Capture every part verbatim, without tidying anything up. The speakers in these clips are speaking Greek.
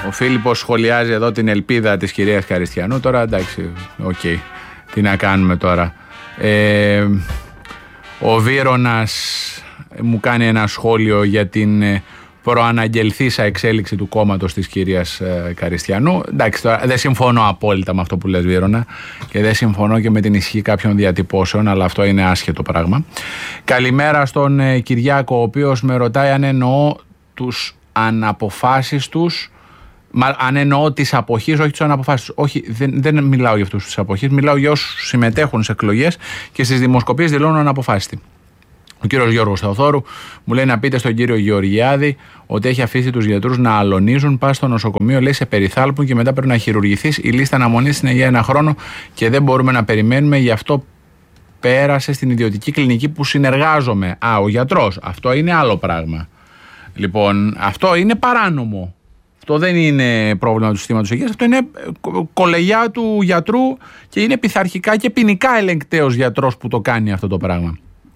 Ο Φίλιππος σχολιάζει εδώ την ελπίδα της κυρίας Καριστιανού. Τώρα εντάξει, οκ. Okay. Τι να κάνουμε τώρα. Ε, ο Βύρονας μου κάνει ένα σχόλιο για την προαναγγελθήσα εξέλιξη του κόμματος της κυρίας Καριστιανού. Εντάξει, τώρα δεν συμφωνώ απόλυτα με αυτό που λες, Βύρονα, και δεν συμφωνώ και με την ισχύ κάποιων διατυπώσεων, αλλά αυτό είναι άσχετο πράγμα. Καλημέρα στον Κυριάκο, ο οποίος με ρωτάει αν εννοώ τους αναποφάσιστους, αν εννοώ τις αποχής, όχι τους αναποφάσιστους. Όχι, δεν, δεν μιλάω για αυτούς τους αποχής, μιλάω για όσους συμμετέχουν σε εκλογές και στις δημοσκοπήσεις δηλώνουν αναποφάσιστοι. Ο κύριος Γιώργος Θεοθώρου μου λέει να πείτε στον κύριο Γεωργιάδη ότι έχει αφήσει τους γιατρούς να αλωνίζουν. Πας στο νοσοκομείο, λέει, σε περιθάλπουν και μετά πρέπει να χειρουργηθείς. Η λίστα αναμονής είναι για ένα χρόνο και δεν μπορούμε να περιμένουμε. Γι' αυτό πέρασε στην ιδιωτική κλινική που συνεργάζομαι. Α, ο γιατρός. Αυτό είναι άλλο πράγμα. Λοιπόν, αυτό είναι παράνομο. Αυτό δεν είναι πρόβλημα του συστήματος υγείας. Αυτό είναι κολεγιά του γιατρού και είναι πειθαρχικά και ποινικά ελεγκτέος γιατρός που το κάνει αυτό το πράγμα.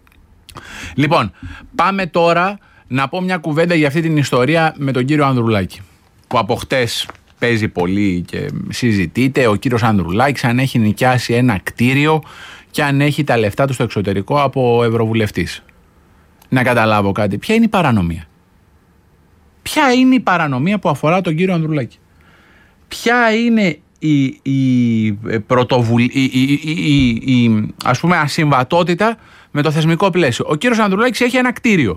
Λοιπόν, πάμε τώρα να πω μια κουβέντα για αυτή την ιστορία με τον κύριο Ανδρουλάκη, που από χτες παίζει πολύ και συζητείται. Ο κύριος Ανδρουλάκης αν έχει νοικιάσει ένα κτίριο και αν έχει τα λεφτά του στο εξωτερικό από ευρωβουλευτής. Να καταλάβω κάτι. Ποια είναι η παρανομία? Ποια είναι η παρανομία που αφορά τον κύριο Ανδρουλάκη? Ποια είναι η, η, πρωτοβουλ... η, η, η, η, η ας πούμε ασυμβατότητα με το θεσμικό πλαίσιο? Ο κύριος Ανδρουλάκης έχει ένα κτίριο.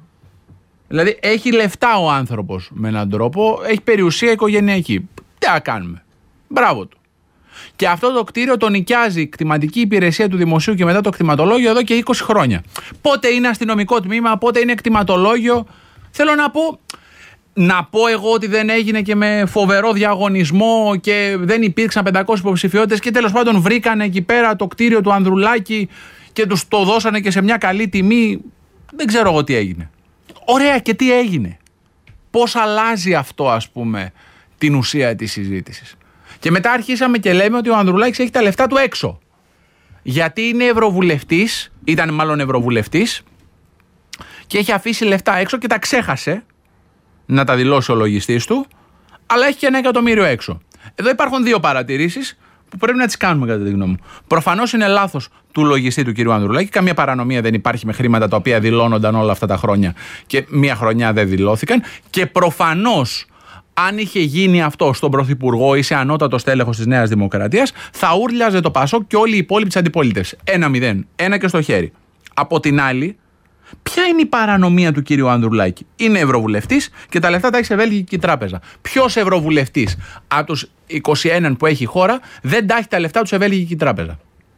Δηλαδή έχει λεφτά ο άνθρωπος με έναν τρόπο, έχει περιουσία οικογενειακή. Τι να κάνουμε? Μπράβο του. Και αυτό το κτίριο το νοικιάζει η κτηματική υπηρεσία του δημοσίου και μετά το κτηματολόγιο εδώ και είκοσι χρόνια. Πότε είναι αστυνομικό τμήμα, πότε είναι κτηματολόγιο? Θέλω να πω, να πω εγώ ότι δεν έγινε και με φοβερό διαγωνισμό και δεν υπήρξαν πεντακόσιες υποψηφιότητες και τέλος πάντων βρήκανε εκεί πέρα το κτίριο του Ανδρουλάκη και τους το δώσανε και σε μια καλή τιμή? Δεν ξέρω εγώ τι έγινε. Ωραία, και τι έγινε? Πώς αλλάζει αυτό, ας πούμε, την ουσία της συζήτησης? Και μετά αρχίσαμε και λέμε ότι ο Ανδρουλάκης έχει τα λεφτά του έξω. Γιατί είναι ευρωβουλευτής, ήταν μάλλον ευρωβουλευτής, και έχει αφήσει λεφτά έξω και τα ξέχασε να τα δηλώσει ο λογιστής του, αλλά έχει και ένα εκατομμύριο έξω. Εδώ υπάρχουν δύο παρατηρήσεις που πρέπει να τις κάνουμε κατά τη γνώμη μου. Προφανώς είναι λάθος του λογιστή του κ. Ανδρουλάκη. Καμία παρανομία δεν υπάρχει με χρήματα τα οποία δηλώνονταν όλα αυτά τα χρόνια και μία χρονιά δεν δηλώθηκαν. Και προφανώς, αν είχε γίνει αυτό στον Πρωθυπουργό ή σε ανώτατο στέλεχος της Νέας Δημοκρατίας, θα ούρλιαζε το Πασόκ και όλοι οι υπόλοιποι της αντιπολίτευσης. Ένα μηδέν. Ένα και στο χέρι. Από την άλλη, ποια είναι η παρανομία του κύριου Ανδρουλάκη? Είναι ευρωβουλευτής και τα λεφτά τα έχει σε Βέλγικη τράπεζα. Ποιος ευρωβουλευτής από τους είκοσι ένα που έχει η χώρα δεν τα έχει τα λεφτά του σε Βέλγικη τράπεζα?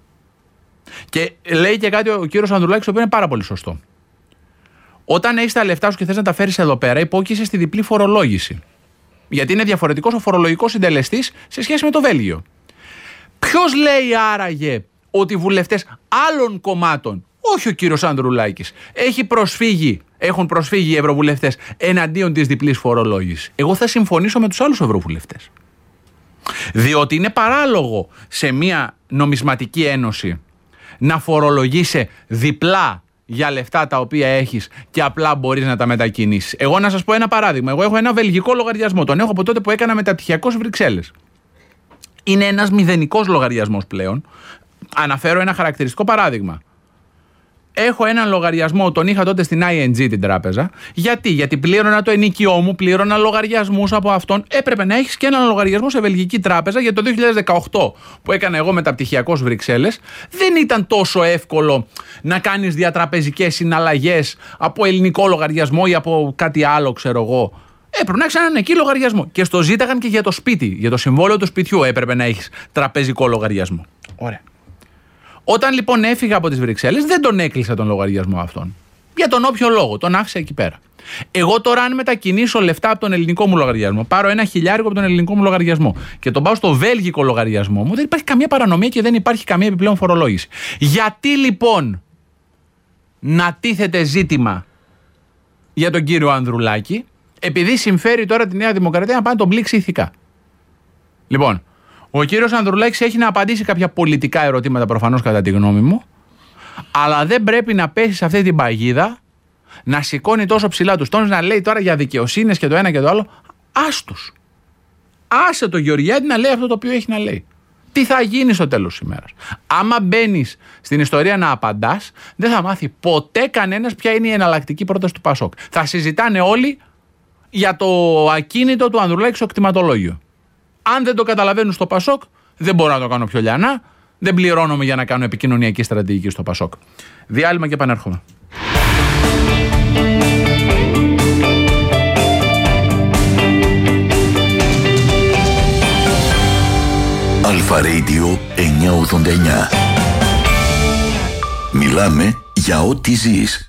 Και λέει και κάτι ο κύριος Ανδρουλάκης, το οποίο είναι πάρα πολύ σωστό. Όταν έχεις τα λεφτά σου και θες να τα φέρεις εδώ πέρα, υπόκεισαι στη διπλή φορολόγηση. Γιατί είναι διαφορετικός ο φορολογικός συντελεστής σε σχέση με το Βέλγιο. Ποιος λέει άραγε ότι οι βουλευτές άλλων κομμάτων, όχι ο κύριος Ανδρουλάκης, έχει προσφύγει, έχουν προσφύγει οι ευρωβουλευτές εναντίον της διπλής φορολόγησης? Εγώ θα συμφωνήσω με τους άλλους ευρωβουλευτές. Διότι είναι παράλογο σε μια νομισματική ένωση να φορολογείσαι διπλά για λεφτά τα οποία έχεις και απλά μπορείς να τα μετακινήσεις. Εγώ να σας πω ένα παράδειγμα. Εγώ έχω ένα βελγικό λογαριασμό. Τον έχω από τότε που έκανα μεταπτυχιακό στις Βρυξέλλες. Είναι ένας μηδενικός λογαριασμός πλέον. Αναφέρω ένα χαρακτηριστικό παράδειγμα. Έχω έναν λογαριασμό, τον είχα τότε στην άι εν τζι την τράπεζα. Γιατί? Γιατί πλήρωνα το ενοίκιό μου, πλήρωνα λογαριασμούς από αυτόν. Έπρεπε να έχεις και έναν λογαριασμό σε βελγική τράπεζα. Για το δύο χιλιάδες δεκαοκτώ που έκανα εγώ μεταπτυχιακό στις Βρυξέλλες, δεν ήταν τόσο εύκολο να κάνεις διατραπεζικές συναλλαγές από ελληνικό λογαριασμό ή από κάτι άλλο, ξέρω εγώ. Έπρεπε να έχεις έναν εκεί λογαριασμό. Και στο ζήταγαν και για το σπίτι, για το συμβόλαιο του σπιτιού έπρεπε να έχεις τραπεζικό λογαριασμό. Ωραία. Όταν λοιπόν έφυγα από τις Βρυξέλλες, δεν τον έκλεισα τον λογαριασμό αυτόν. Για τον όποιο λόγο, τον άφησα εκεί πέρα. Εγώ τώρα, αν μετακινήσω λεφτά από τον ελληνικό μου λογαριασμό, πάρω ένα χιλιάρικο από τον ελληνικό μου λογαριασμό και τον πάω στο βέλγικο λογαριασμό μου, δεν υπάρχει καμία παρανομία και δεν υπάρχει καμία επιπλέον φορολόγηση. Γιατί λοιπόν να τίθεται ζήτημα για τον κύριο Ανδρουλάκη, επειδή συμφέρει τώρα τη Νέα Δημοκρατία να πάει να τον πλήξει ηθικά? Λοιπόν, ο κύριος Ανδρουλάκης έχει να απαντήσει κάποια πολιτικά ερωτήματα, προφανώς κατά τη γνώμη μου, αλλά δεν πρέπει να πέσει σε αυτή την παγίδα, να σηκώνει τόσο ψηλά τους τόνους, να λέει τώρα για δικαιοσύνες και το ένα και το άλλο. Άστους. Άσε το Γεωργιάδη να λέει αυτό το οποίο έχει να λέει. Τι θα γίνει στο τέλος της ημέρας. Άμα μπαίνεις στην ιστορία να απαντάς, δεν θα μάθει ποτέ κανένας ποια είναι η εναλλακτική πρόταση του Πασόκ. Θα συζητάνε όλοι για το ακίνητο του Ανδρουλάκη στο κτηματολόγιο. Αν δεν το καταλαβαίνουν στο Πασόκ, δεν μπορώ να το κάνω πιο λιανά. Δεν πληρώνομαι για να κάνω επικοινωνιακή στρατηγική στο Πασόκ. Διάλειμμα και επανέρχομαι. Αλφα Radio εννιακόσια ογδόντα εννιά. Μιλάμε για ό,τι ζεις.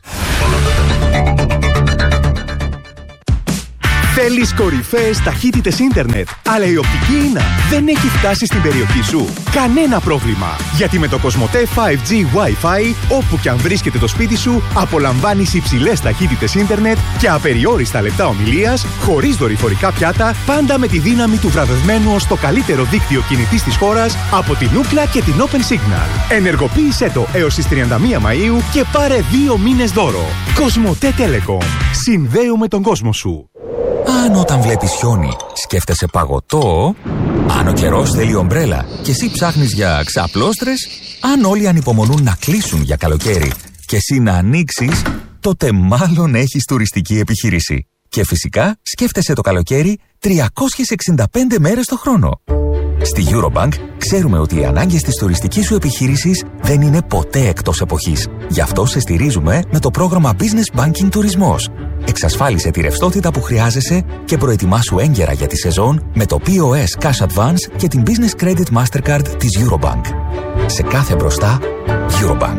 Θέλεις κορυφαίες ταχύτητες ίντερνετ, αλλά η οπτική ίνα δεν έχει φτάσει στην περιοχή σου? Κανένα πρόβλημα, γιατί με το Κοσμοτέ φάιβ τζι Wi-Fi, όπου και αν βρίσκεται το σπίτι σου, απολαμβάνεις υψηλές ταχύτητες ίντερνετ και απεριόριστα λεπτά ομιλίας, χωρίς δορυφορικά πιάτα, πάντα με τη δύναμη του βραβευμένου ως το καλύτερο δίκτυο κινητής της χώρας από την Ookla και την Open Signal. Ενεργοποίησέ το έως τις τριάντα μία Μαΐου και πάρε δύο μήνες δώρο. Κοσμοτέ Telecom. Συνδέουμε τον κόσμο σου. Αν όταν βλέπεις χιόνι σκέφτεσαι παγωτό, αν ο καιρός θέλει ομπρέλα και εσύ ψάχνεις για ξαπλώστρες, αν όλοι ανυπομονούν να κλείσουν για καλοκαίρι και εσύ να ανοίξεις, τότε μάλλον έχεις τουριστική επιχείρηση. Και φυσικά σκέφτεσαι το καλοκαίρι τριακόσιες εξήντα πέντε μέρες το χρόνο. Στη Eurobank ξέρουμε ότι οι ανάγκες της τουριστικής σου επιχείρησης δεν είναι ποτέ εκτός εποχής. Γι' αυτό σε στηρίζουμε με το πρόγραμμα Business Banking Τουρισμός. Εξασφάλισε τη ρευστότητα που χρειάζεσαι και προετοιμάσου έγκαιρα για τη σεζόν με το πι ο ες Cash Advance και την Business Credit Mastercard της Eurobank. Σε κάθε μπροστά, Eurobank.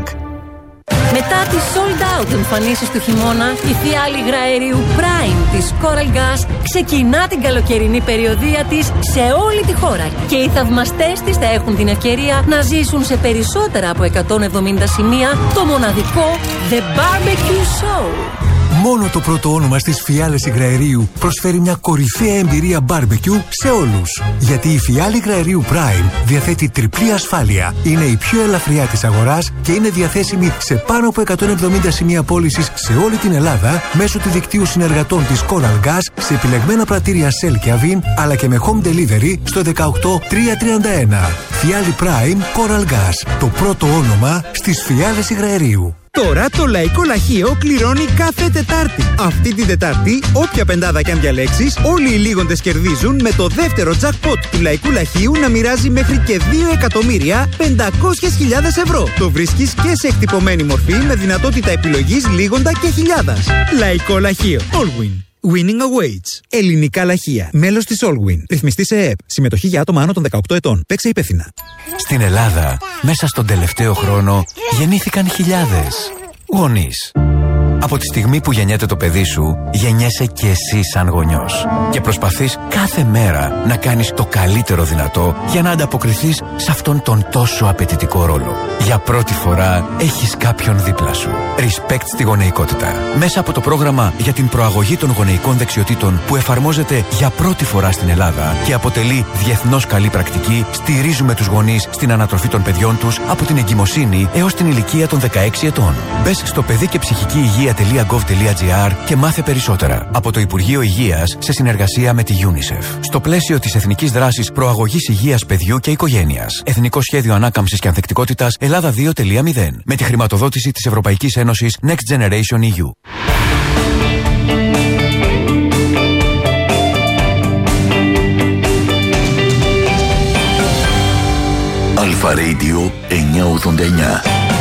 Μετά τις sold out εμφανίσεις του χειμώνα, η φιάλη υγραερίου Prime της Coral Gas ξεκινά την καλοκαιρινή περιοδεία της σε όλη τη χώρα και οι θαυμαστές της θα έχουν την ευκαιρία να ζήσουν σε περισσότερα από εκατόν εβδομήντα σημεία το μοναδικό The Barbecue Show. Μόνο το πρώτο όνομα στις φιάλες υγραερίου προσφέρει μια κορυφαία εμπειρία barbecue σε όλους. Γιατί η φιάλη υγραερίου Prime διαθέτει τριπλή ασφάλεια, είναι η πιο ελαφριά της αγοράς και είναι διαθέσιμη σε πάνω από εκατόν εβδομήντα σημεία πώλησης σε όλη την Ελλάδα μέσω του δικτύου συνεργατών της Coral Gas σε επιλεγμένα πρατήρια Shell και Avin, αλλά και με home delivery στο δεκαοκτώ τριακόσια τριάντα ένα. Φιάλη Prime Coral Gas, το πρώτο όνομα στις φιάλες υγραερίου. Τώρα το Λαϊκό Λαχείο κληρώνει κάθε Τετάρτη. Αυτή την Τετάρτη, όποια πεντάδα κι αν διαλέξεις, όλοι οι λίγοντες κερδίζουν με το δεύτερο jackpot του Λαϊκού Λαχείου να μοιράζει μέχρι και δύο εκατομμύρια πεντακόσιες χιλιάδες ευρώ. Το βρίσκεις και σε εκτυπωμένη μορφή με δυνατότητα επιλογής λίγοντα και χιλιάδας. Λαϊκό Λαχείο. Allwin. Winning awaits. Ελληνικά λαχεία. Μέλος της Allwin. Ρυθμιστή σε ΕΕΠ. Συμμετοχή για άτομα άνω των δεκαοκτώ ετών. Παίξε υπεύθυνα. Στην Ελλάδα, μέσα στον τελευταίο χρόνο, γεννήθηκαν χιλιάδες γονείς. Από τη στιγμή που γεννιέται το παιδί σου, γεννιέσαι και εσύ σαν γονιός. Και προσπαθείς κάθε μέρα να κάνεις το καλύτερο δυνατό για να ανταποκριθείς σε αυτόν τον τόσο απαιτητικό ρόλο. Για πρώτη φορά έχεις κάποιον δίπλα σου. Respect στη γονεϊκότητα. Μέσα από το πρόγραμμα για την προαγωγή των γονεϊκών δεξιοτήτων που εφαρμόζεται για πρώτη φορά στην Ελλάδα και αποτελεί διεθνώς καλή πρακτική, στηρίζουμε τους γονείς στην ανατροφή των παιδιών τους από την εγκυμοσύνη έως την ηλικία των δεκαέξι ετών. Μπες στο παιδί και ψυχική υγεία τελεία γκοβ τελεία τζι άρ και μάθε περισσότερα από το Υπουργείο Υγείας σε συνεργασία με τη UNICEF. Στο πλαίσιο της Εθνικής Δράσης Προαγωγής Υγείας Παιδιού και Οικογένειας. Εθνικό Σχέδιο Ανάκαμψης και Ανθεκτικότητας Ελλάδα δύο τελεία μηδέν. Με τη χρηματοδότηση της Ευρωπαϊκής Ένωσης Next Generation ι γιου. Αλφα Radio εννιακόσια ογδόντα εννιά.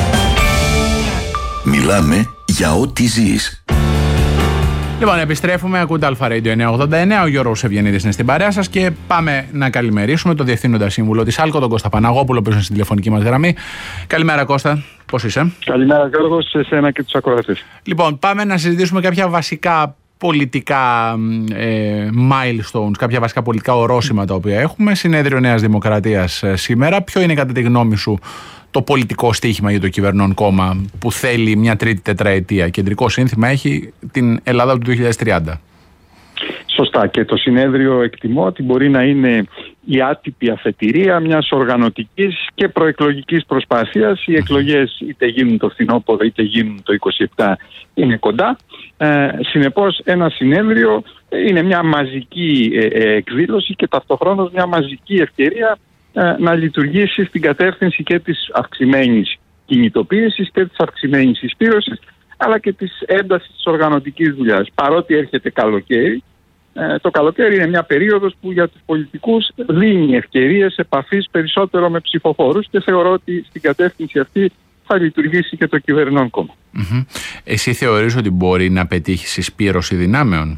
Μιλάμε για ό,τι ζεις. Λοιπόν, επιστρέφουμε. Ακούτε Αλφα Radio εννιακόσια ογδόντα εννιά. Ο Γιώργος Ευγενίδης είναι στην παρέα σας και πάμε να καλημερίσουμε τον Διευθύνοντα Σύμβουλο της ΑΛΚΟ, τον Κώστα Παναγόπουλο, που είναι στην τηλεφωνική μας γραμμή. Καλημέρα, Κώστα. Πώς είσαι? Καλημέρα, Γιώργο, σε εσένα και τους ακροατές. Λοιπόν, πάμε να συζητήσουμε κάποια βασικά πολιτικά ε, milestones, κάποια βασικά πολιτικά ορόσημα τα οποία έχουμε. Συνέδριο Νέας Δημοκρατίας ε, σήμερα. Ποιο είναι, κατά τη γνώμη σου, το πολιτικό στίχημα για το κυβερνών κόμμα που θέλει μια τρίτη τετραετία? Κεντρικό σύνθημα έχει την Ελλάδα του δύο χιλιάδες τριάντα. Σωστά, και το συνέδριο εκτιμώ ότι μπορεί να είναι η άτυπη αφετηρία μιας οργανωτικής και προεκλογικής προσπάθειας. Οι εκλογές είτε γίνουν το φθινόπωρο είτε γίνουν το είκοσι επτά είναι κοντά. Ε, συνεπώς ένα συνέδριο είναι μια μαζική ε, εκδήλωση και ταυτοχρόνως μια μαζική ευκαιρία ε, να λειτουργήσει στην κατεύθυνση και της αυξημένης κινητοποίησης και της αυξημένης εισπύρωσης, αλλά και της έντασης της οργανωτικής δουλειάς. Παρότι έρχεται καλοκαίρι, ε, το καλοκαίρι είναι μια περίοδος που για τους πολιτικούς δίνει ευκαιρίες επαφής περισσότερο με ψηφοφόρους και θεωρώ ότι στην κατεύθυνση αυτή θα λειτουργήσει και το κυβερνών κόμμα. Mm-hmm. Εσύ θεωρείς ότι μπορεί να πετύχει συσπήρωση δυνάμεων?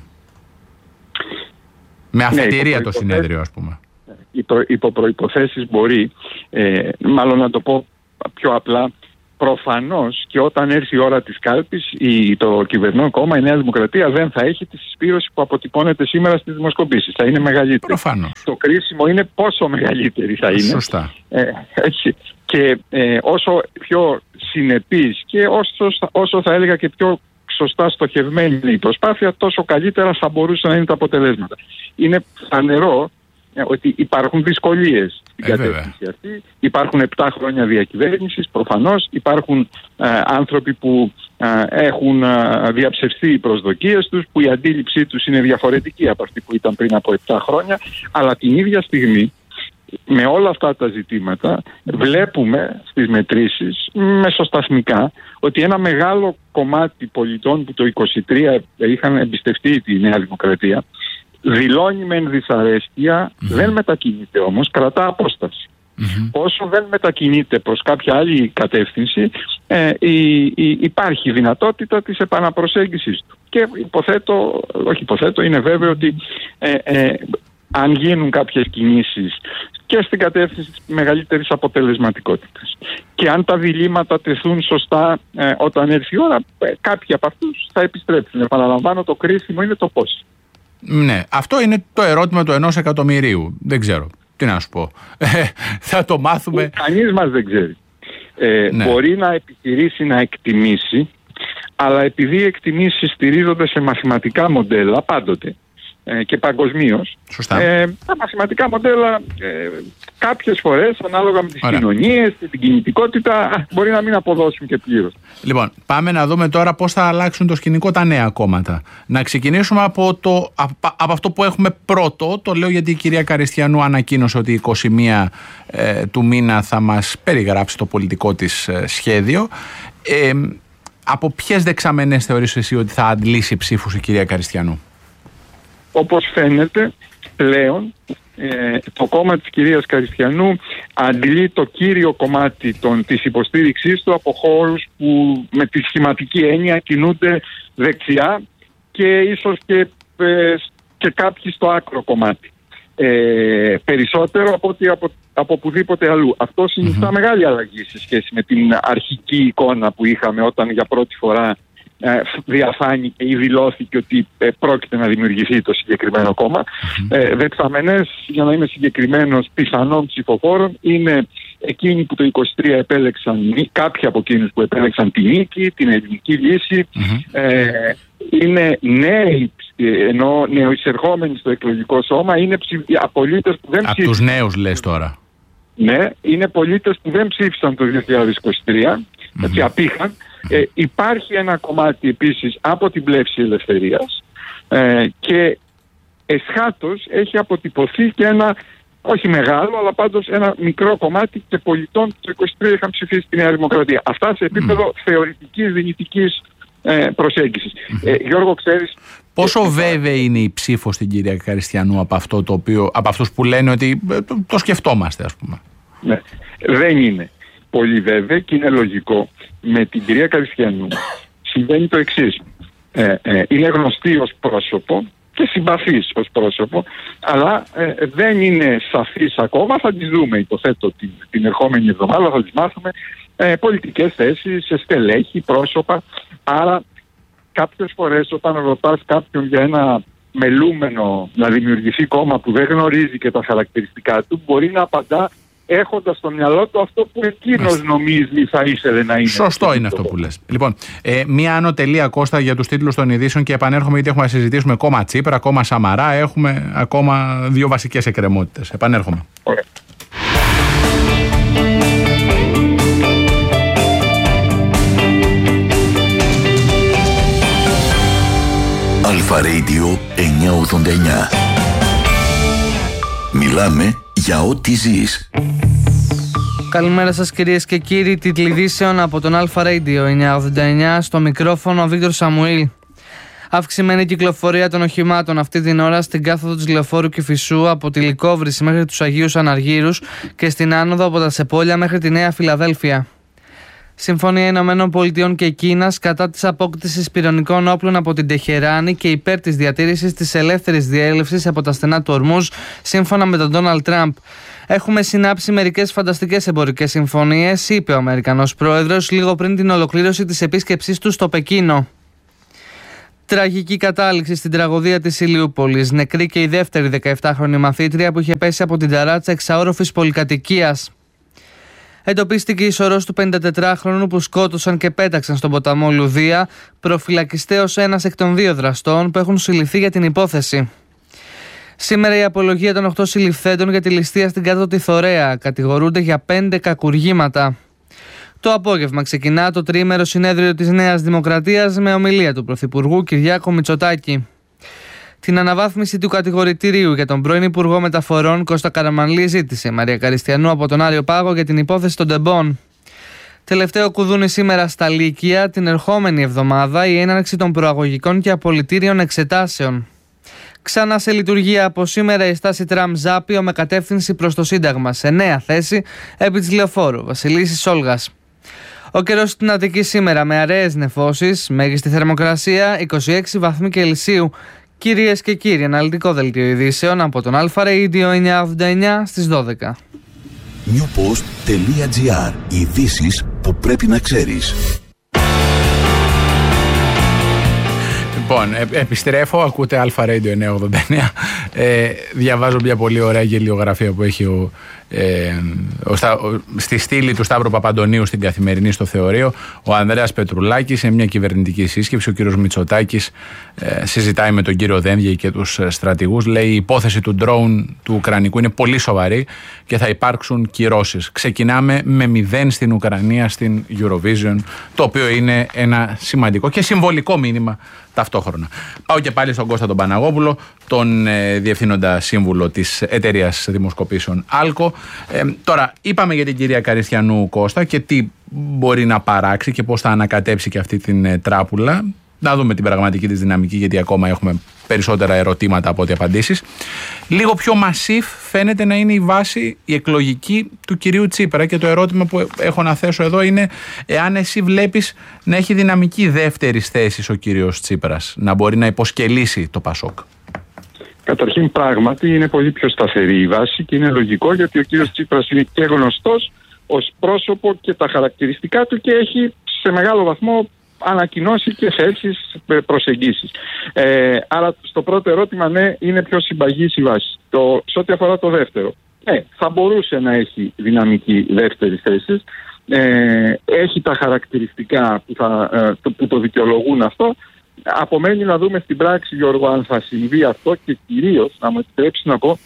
Με αφετηρία ναι, το συνέδριο, ας πούμε. Υπό, υπό προϋποθέσεις μπορεί, ε, μάλλον να το πω πιο απλά, προφανώς και όταν έρθει η ώρα της κάλπης η, το κυβερνών κόμμα, η Νέα Δημοκρατία, δεν θα έχει τη συσπήρωση που αποτυπώνεται σήμερα στις δημοσκοπήσεις. Θα είναι μεγαλύτερη. Προφανώς. Το κρίσιμο είναι πόσο μεγαλύτερη θα είναι. Σωστά. Ε, έτσι. Και ε, όσο πιο συνεπής και όσο, όσο θα έλεγα και πιο σωστά στοχευμένη η προσπάθεια, τόσο καλύτερα θα μπορούσαν να είναι τα αποτελέσματα. Είναι φανερό ε, ότι υπάρχουν δυσκολίες στην ε, κατεύθυνση αυτή. Υπάρχουν επτά χρόνια διακυβέρνησης, προφανώς. Υπάρχουν ε, άνθρωποι που ε, έχουν ε, διαψευστεί οι προσδοκίες τους, που η αντίληψή τους είναι διαφορετική από αυτή που ήταν πριν από επτά χρόνια, αλλά την ίδια στιγμή, με όλα αυτά τα ζητήματα, βλέπουμε στις μετρήσεις μεσοσταθμικά ότι ένα μεγάλο κομμάτι πολιτών που το είκοσι τρία είχαν εμπιστευτεί τη Νέα Δημοκρατία δηλώνει μεν δυσαρέσκεια, mm-hmm. δεν μετακινείται όμως, κρατά απόσταση. Mm-hmm. Όσο δεν μετακινείται προς κάποια άλλη κατεύθυνση, ε, η, η, υπάρχει δυνατότητα της επαναπροσέγγισης του. Και υποθέτω, όχι υποθέτω, είναι βέβαιο ότι ε, ε, αν γίνουν κάποιες κινήσεις και στην κατεύθυνση της μεγαλύτερης αποτελεσματικότητας και αν τα διλήμματα τεθούν σωστά ε, όταν έρθει η ώρα, ε, κάποιοι από αυτούς θα επιστρέψουν. Επαναλαμβάνω, το κρίσιμο είναι το πώς. Ναι, αυτό είναι το ερώτημα του ενός εκατομμυρίου. Δεν ξέρω. Τι να σου πω. Ε, θα το μάθουμε. Κανείς μας δεν ξέρει. Ε, ναι. Μπορεί να επιχειρήσει να εκτιμήσει, αλλά επειδή οι εκτιμήσεις στηρίζονται σε μαθηματικά μοντέλα πάντοτε και παγκοσμίως, ε, τα μαθηματικά μοντέλα ε, κάποιες φορές ανάλογα με τις Ωραία. κοινωνίες και την κινητικότητα μπορεί να μην αποδώσουν και πλήρως. Λοιπόν, πάμε να δούμε τώρα πώς θα αλλάξουν το σκηνικό τα νέα κόμματα. Να ξεκινήσουμε από, το, από, από αυτό που έχουμε πρώτο. Το λέω γιατί η κυρία Καριστιανού ανακοίνωσε ότι είκοσι μία ε, του μήνα θα μας περιγράψει το πολιτικό της ε, σχέδιο. Ε, από ποιες δεξαμενές θεωρείς εσύ ότι θα αντλήσει ψήφους η κυρία Καριστιανού? Όπως φαίνεται πλέον ε, το κόμμα της κυρίας Καριστιανού αντλεί το κύριο κομμάτι των, της υποστήριξής του από χώρους που με τη σχηματική έννοια κινούνται δεξιά και ίσως και, ε, και κάποιοι στο άκρο κομμάτι. Ε, περισσότερο από ότι από, από οπουδήποτε αλλού. Αυτό συνιστά mm-hmm. μεγάλη αλλαγή σε σχέση με την αρχική εικόνα που είχαμε όταν για πρώτη φορά Ε, διαφάνηκε ή δηλώθηκε ότι ε, πρόκειται να δημιουργηθεί το συγκεκριμένο κόμμα. Mm-hmm. Ε, δεξαμενές, για να είμαι συγκεκριμένος, πιθανών ψηφοφόρων είναι εκείνοι που το είκοσι τρία επέλεξαν, κάποιοι από εκείνους που επέλεξαν τη νίκη, την ελληνική λύση. Mm-hmm. Ε, είναι νέοι, ενώ νεοεισερχόμενοι στο εκλογικό σώμα, είναι ψη... πολίτες που δεν ψήφισαν. Από τους νέους λες τώρα. Ναι, είναι πολίτες που δεν ψήφισαν το δύο χιλιάδες είκοσι τρία, mm-hmm. έτσι απήχαν. Ε, υπάρχει ένα κομμάτι επίσης από την πλεύση ελευθερίας ε, και εσχάτως έχει αποτυπωθεί και ένα, όχι μεγάλο, αλλά πάντως ένα μικρό κομμάτι και πολιτών που το είκοσι τρία είχαν ψηφίσει τη Νέα Δημοκρατία. Αυτά σε επίπεδο mm. θεωρητικής, δυνητικής ε, προσέγγισης. Mm-hmm. Ε, Γιώργο, ξέρεις... Πόσο ε, βέβαιη είναι η ψήφος στην κυρία Καριστιανού από, αυτό το οποίο, από αυτούς που λένε ότι το, το σκεφτόμαστε, ας πούμε? Ναι, δεν είναι πολύ βέβαιη και είναι λογικό. Με την κυρία Καριστιανού συμβαίνει το εξής. Ε, ε, είναι γνωστή ως πρόσωπο και συμπαθής ως πρόσωπο, αλλά ε, δεν είναι σαφής ακόμα. Θα τις δούμε, υποθέτω, την, την ερχόμενη εβδομάδα, θα τις μάθουμε ε, πολιτικές θέσεις, στελέχη, πρόσωπα. Άρα κάποιες φορές όταν ρωτάς κάποιον για ένα μελούμενο να δημιουργηθεί κόμμα που δεν γνωρίζει και τα χαρακτηριστικά του, μπορεί να απαντά έχοντας στο μυαλό του αυτό που εκείνος νομίζει θα ήθελε να είναι. Σωστό είναι αυτό που λες. Λοιπόν, ε, μία άνω τελεία, Κώστα, για τους τίτλους των ειδήσεων και επανέρχομαι, γιατί έχουμε να συζητήσουμε ακόμα Τσίπρα, ακόμα Σαμαρά, έχουμε ακόμα δύο βασικές εκκρεμότητες. Επανέρχομαι. Ωραία. Αλφα Radio εννιακόσια ογδόντα εννιά. Μιλάμε για ό,τι ζεις. Καλημέρα σας κυρίες και κύριοι, τίτλοι ειδήσεων από τον Αλφα Radio εννιακόσια ογδόντα εννιά, στο μικρόφωνο ο Βίκτορ Σαμουήλ. Αυξημένη κυκλοφορία των οχημάτων αυτή την ώρα στην κάθοδο της Λεωφόρου Κηφισού από τη Λυκόβρηση μέχρι τους Αγίους Αναργύρους και στην άνοδο από τα Σεπόλια μέχρι τη Νέα Φιλαδέλφια. Συμφωνία Ηνωμένων Πολιτειών και Κίνας κατά της απόκτησης πυρηνικών όπλων από την Τεχεράνη και υπέρ της διατήρησης της ελεύθερης διέλευσης από τα στενά του Ορμούζ, σύμφωνα με τον Ντόναλντ Τραμπ. Έχουμε συνάψει μερικές φανταστικές εμπορικές συμφωνίες, είπε ο Αμερικανός πρόεδρος λίγο πριν την ολοκλήρωση της επίσκεψής του στο Πεκίνο. Τραγική κατάληξη στην τραγωδία της Ηλιούπολης. Νεκρή και η δεύτερη δεκαεπτάχρονη μαθήτρια που είχε πέσει από την ταράτσα εξαόροφης πολυκατοικίας. Εντοπίστηκε η σωρός του πενηντατετράχρονου που σκότωσαν και πέταξαν στον ποταμό Λουδία, προφυλακιστέως ένας εκ των δύο δραστών που έχουν συλληφθεί για την υπόθεση. Σήμερα η απολογία των οκτώ συλληφθέντων για τη ληστεία στην κάτω τη Θωρέα. Κατηγορούνται για πέντε κακουργήματα. Το απόγευμα ξεκινά το τριήμερο συνέδριο της Νέας Δημοκρατίας με ομιλία του Πρωθυπουργού Κυριάκου Μητσοτάκη. Την αναβάθμιση του κατηγορητηρίου για τον πρώην Υπουργό Μεταφορών Κώστα Καραμανλή ζήτησε η Μαρία Καριστιανού από τον Άριο Πάγο για την υπόθεση των τεμπών. Τελευταίο κουδούνι σήμερα στα Λύκεια, την ερχόμενη εβδομάδα η έναρξη των προαγωγικών και απολυτήριων εξετάσεων. Ξανά σε λειτουργία από σήμερα η στάση τραμ Ζάπιο με κατεύθυνση προς το Σύνταγμα, σε νέα θέση επί της Λεωφόρου Βασιλίσσης Όλγας. Ο καιρός στην Αττική σήμερα με αραιές νεφώσεις, μέγιστη θερμοκρασία είκοσι έξι βαθμοί Κελσίου. Κυρίες και κύριοι, αναλυτικό δελτίο ειδήσεων από τον Αλφα Radio εννιακόσια ογδόντα εννιά στις δώδεκα. newpost.gr. Ειδήσεις που πρέπει να ξέρεις. Λοιπόν, ε, επιστρέφω, ακούτε Αλφα Radio εννιακόσια ογδόντα εννιά. Ε, διαβάζω μια πολύ ωραία γελιογραφία που έχει ο, ε, ο, ο, στη στήλη του Σταύρου Παπαντονίου στην Καθημερινή στο Θεωρείο, ο Ανδρέας Πετρουλάκης, σε μια κυβερνητική σύσκεψη. Ο κύριος Μητσοτάκης ε, συζητάει με τον κύριο Δένδιε και τους στρατηγούς. Λέει: η υπόθεση του ντρόουν του Ουκρανικού είναι πολύ σοβαρή και θα υπάρξουν κυρώσεις. Ξεκινάμε με μηδέν στην Ουκρανία στην Eurovision, το οποίο είναι ένα σημαντικό και συμβολικό μήνυμα ταυτόχρονα. Πάω και πάλι στον Κώστα τον Παναγόπουλο, τον ε, διευθύνοντα σύμβουλο της εταιρείας δημοσκοπήσεων Άλκο. Ε, τώρα, είπαμε για την κυρία Καριστιανού, Κώστα, και τι μπορεί να παράξει και πώς θα ανακατέψει και αυτή την ε, τράπουλα. Να δούμε την πραγματική της δυναμική, γιατί ακόμα έχουμε περισσότερα ερωτήματα από ό,τι απαντήσεις. Λίγο πιο μασίφ φαίνεται να είναι η βάση, η εκλογική του κυρίου Τσίπρα, και το ερώτημα που έχω να θέσω εδώ είναι εάν εσύ βλέπεις να έχει δυναμική δεύτερης θέσης ο κύριος Τσίπρας, να μπορεί να υποσκελίσει το Πασόκ. Καταρχήν, πράγματι είναι πολύ πιο σταθερή η βάση και είναι λογικό, γιατί ο κύριος Τσίπρας είναι και γνωστός ως πρόσωπο και τα χαρακτηριστικά του και έχει σε μεγάλο βαθμό ανακοινώσει και θέσεις, προσεγγίσεις. Ε, άρα στο πρώτο ερώτημα, ναι, είναι πιο συμπαγής η βάση. Το, σε ό,τι αφορά το δεύτερο, ναι, θα μπορούσε να έχει δυναμική δεύτερη θέση. Ε, έχει τα χαρακτηριστικά που, θα, ε, το, που το δικαιολογούν αυτό. Απομένει να δούμε στην πράξη, Γιώργο, αν θα συμβεί αυτό, και κυρίως, να μου επιτρέψει να πω,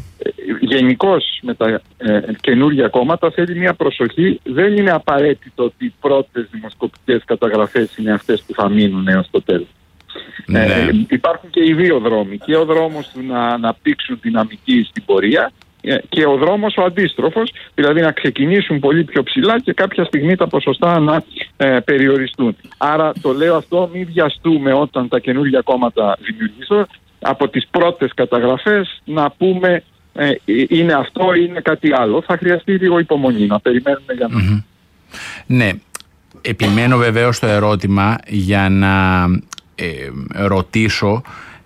γενικώς με τα ε, καινούργια κόμματα θέλει μια προσοχή. Δεν είναι απαραίτητο ότι οι πρώτες δημοσκοπικές καταγραφές είναι αυτές που θα μείνουν έως το τέλος. Ναι. Ε, υπάρχουν και οι δύο δρόμοι. Και ο δρόμος του να αναπτύξουν δυναμική στην πορεία και ο δρόμος ο αντίστροφος, δηλαδή να ξεκινήσουν πολύ πιο ψηλά και κάποια στιγμή τα ποσοστά να ε, περιοριστούν. Άρα το λέω αυτό, μην βιαστούμε όταν τα καινούργια κόμματα δημιουργήσουν από τις πρώτες καταγραφές να πούμε ε, είναι αυτό ή είναι κάτι άλλο. Θα χρειαστεί λίγο υπομονή, να περιμένουμε για να... Mm-hmm. Ναι, επιμένω βεβαίως στο ερώτημα για να ε, ρωτήσω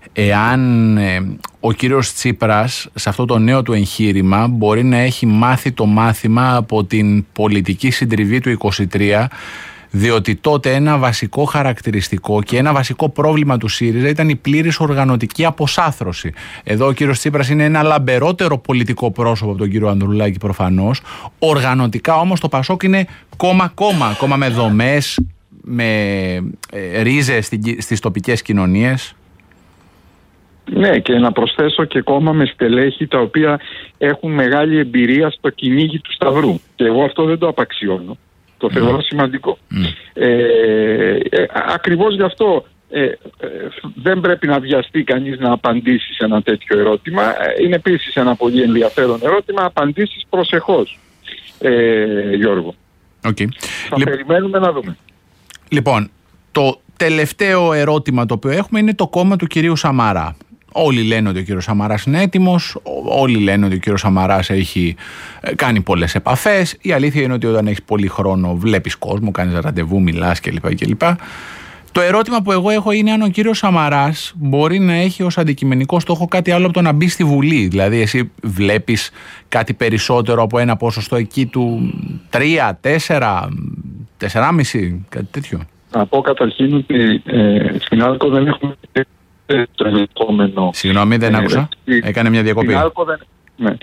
εάν ε, ο κύριος Τσίπρας σε αυτό το νέο του εγχείρημα μπορεί να έχει μάθει το μάθημα από την πολιτική συντριβή του είκοσι τρία, Διότι τότε ένα βασικό χαρακτηριστικό και ένα βασικό πρόβλημα του ΣΥΡΙΖΑ ήταν η πλήρης οργανωτική αποσάθρωση. Εδώ ο κύριος Τσίπρας είναι ένα λαμπερότερο πολιτικό πρόσωπο από τον κύριο Ανδρουλάκη προφανώς. Οργανωτικά όμως το ΠΑΣΟΚ είναι κόμμα-κόμμα, κόμμα με δομές, με ε, ρίζες στις τοπικές κοινωνίες. Ναι, και να προσθέσω και κόμμα με στελέχη τα οποία έχουν μεγάλη εμπειρία στο κυνήγι του Σταυρού. Και εγώ αυτό δεν το απαξιώνω. Το θεωρώ mm. σημαντικό. Mm. Ε, ε, ακριβώς γι' αυτό ε, ε, δεν πρέπει να βιαστεί κανείς να απαντήσει σε ένα τέτοιο ερώτημα. Είναι επίσης ένα πολύ ενδιαφέρον ερώτημα. Απαντήσεις προσεχώς, ε, Γιώργο. Okay. Θα Λε... περιμένουμε να δούμε. Λοιπόν, το τελευταίο ερώτημα το οποίο έχουμε είναι το κόμμα του κυρίου Σαμαρά. Όλοι λένε ότι ο κύριος Σαμαράς είναι έτοιμος, όλοι λένε ότι ο κύριος Σαμαράς έχει κάνει πολλές επαφές. Η αλήθεια είναι ότι όταν έχεις πολύ χρόνο βλέπεις κόσμο, κάνεις ραντεβού, μιλάς κλπ. κλπ. Το ερώτημα που εγώ έχω είναι αν ο κύριος Σαμαράς μπορεί να έχει ως αντικειμενικό στόχο κάτι άλλο από το να μπει στη Βουλή. Δηλαδή εσύ βλέπεις κάτι περισσότερο από ένα ποσοστό εκεί του τρία, τέσσερα, τέσσερα κόμμα πέντε, κάτι τέτοιο. Να πω καταρχήν ότι ε, στην ΑΛΚΟ δεν έχουμε το ενδεχόμενο. Συγγνώμη, δεν ε, άκουσα. Ε, Έκανε μια διακοπή. Στην ΑΛΚΟ δεν,